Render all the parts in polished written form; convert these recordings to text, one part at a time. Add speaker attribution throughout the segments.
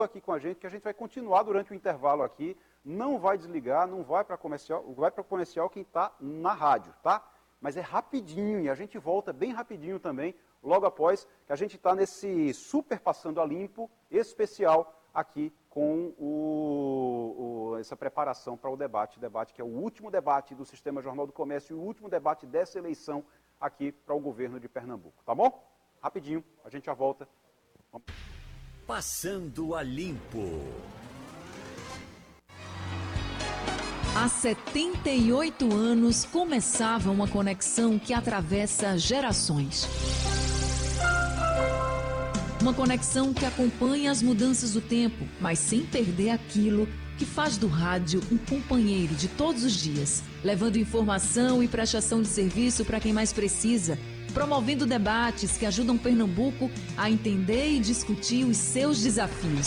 Speaker 1: aqui com a gente, que a gente vai continuar durante o intervalo aqui, não vai desligar, não vai para comercial, vai para comercial quem está na rádio, tá? Mas é rapidinho e a gente volta bem rapidinho também, logo após que a gente está nesse Super Passando a Limpo especial aqui com essa preparação para o debate que é o último debate do Sistema Jornal do Comércio e o último debate dessa eleição aqui para o governo de Pernambuco, tá bom? Rapidinho, a gente já volta.
Speaker 2: Passando a Limpo.
Speaker 3: Há 78 anos começava uma conexão que atravessa gerações. Uma conexão que acompanha as mudanças do tempo, mas sem perder aquilo que faz do rádio um companheiro de todos os dias, levando informação e prestação de serviço para quem mais precisa, promovendo debates que ajudam Pernambuco a entender e discutir os seus desafios.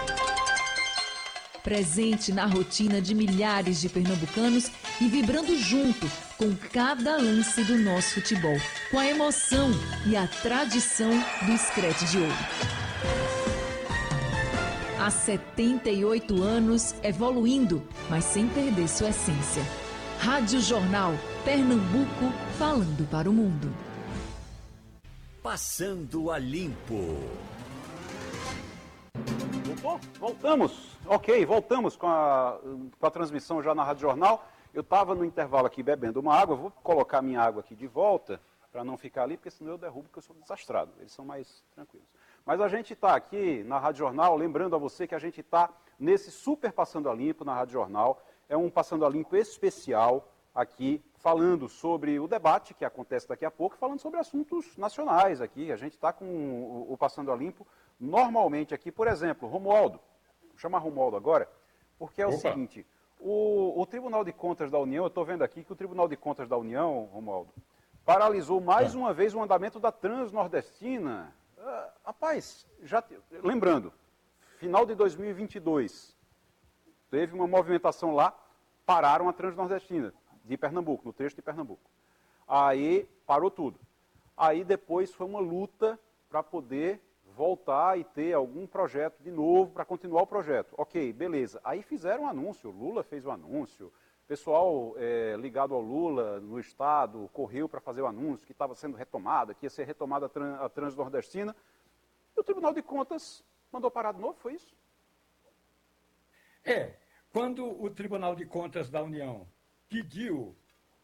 Speaker 3: Presente na rotina de milhares de pernambucanos e vibrando junto com cada lance do nosso futebol, com a emoção e a tradição do Screte de Ouro. Há 78 anos evoluindo, mas sem perder sua essência. Rádio Jornal, Pernambuco, falando para o mundo.
Speaker 2: Passando a Limpo.
Speaker 1: Voltamos. Ok, voltamos com a transmissão já na Rádio Jornal. Eu estava no intervalo aqui bebendo uma água, vou colocar minha água aqui de volta, para não ficar ali, porque senão eu derrubo, porque eu sou desastrado. Eles são mais tranquilos. Mas a gente está aqui na Rádio Jornal, lembrando a você que a gente está nesse Super Passando a Limpo na Rádio Jornal. É um Passando a Limpo especial aqui, falando sobre o debate que acontece daqui a pouco, falando sobre assuntos nacionais aqui. A gente está com o Passando a Limpo normalmente aqui, por exemplo, Romualdo. Vou chamar Romualdo agora, porque é o seguinte, o Tribunal de Contas da União, eu estou vendo aqui que o Tribunal de Contas da União, Romualdo, paralisou mais uma vez o andamento da Transnordestina. Rapaz, lembrando, final de 2022, teve uma movimentação lá, pararam a Transnordestina de Pernambuco, no trecho de Pernambuco. Aí parou tudo. Aí depois foi uma luta para poder voltar e ter algum projeto de novo para continuar o projeto. Ok, beleza. Aí fizeram um anúncio, Lula fez o anúncio, o pessoal ligado ao Lula no Estado correu para fazer o anúncio que estava sendo retomada, que ia ser retomada a Transnordestina, e o Tribunal de Contas mandou parar de novo, foi isso?
Speaker 4: Quando o Tribunal de Contas da União pediu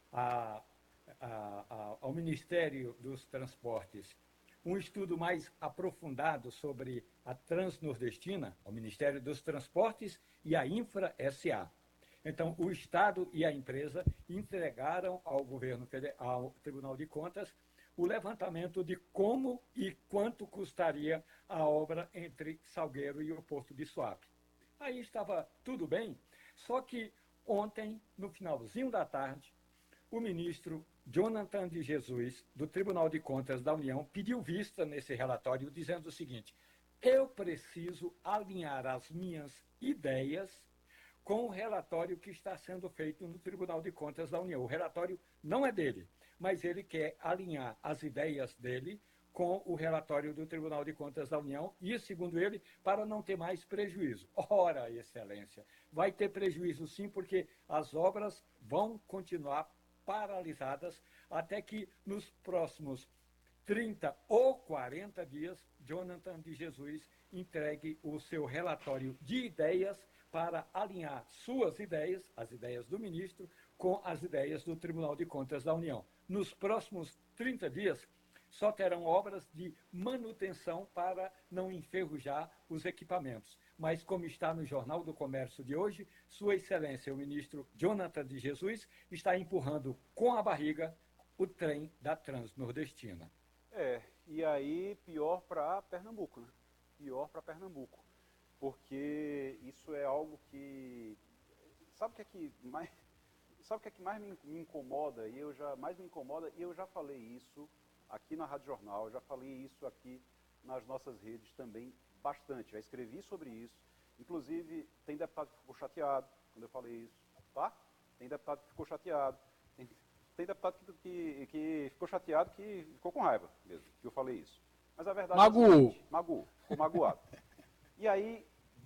Speaker 4: ao Ministério dos Transportes um estudo mais aprofundado sobre a Transnordestina, ao Ministério dos Transportes e a Infra SA. Então, o Estado e a empresa entregaram ao governo federal, ao Tribunal de Contas, o levantamento de como e quanto custaria a obra entre Salgueiro e o Porto de Suape. Aí estava tudo bem, só que ontem, no finalzinho da tarde, o ministro Jonathan de Jesus, do Tribunal de Contas da União, pediu vista nesse relatório, dizendo o seguinte: eu preciso alinhar as minhas ideias com o relatório que está sendo feito no Tribunal de Contas da União. O relatório não é dele, mas ele quer alinhar as ideias dele com o relatório do Tribunal de Contas da União e, segundo ele, para não ter mais prejuízo. Ora, Excelência, vai ter prejuízo sim, porque as obras vão continuar paralisadas até que nos próximos 30 ou 40 dias, Jonathan de Jesus entregue o seu relatório de ideias para alinhar suas ideias, as ideias do ministro, com as ideias do Tribunal de Contas da União. Nos próximos 30 dias, só terão obras de manutenção para não enferrujar os equipamentos. Mas, como está no Jornal do Comércio de hoje, Sua Excelência, o ministro Jonathan de Jesus, está empurrando com a barriga o trem da Transnordestina.
Speaker 1: E aí pior para Pernambuco, né? Pior para Pernambuco, porque isso é algo que... Sabe o que é que mais me incomoda? Mais me incomoda, e eu já falei isso aqui na Rádio Jornal, eu já falei isso aqui nas nossas redes também bastante, já escrevi sobre isso, inclusive tem deputado que ficou chateado quando eu falei isso, tá? Tem deputado que ficou chateado, tem deputado que ficou chateado, que ficou com raiva mesmo, que eu falei isso. Mas a verdade é o seguinte, ficou magoado. E aí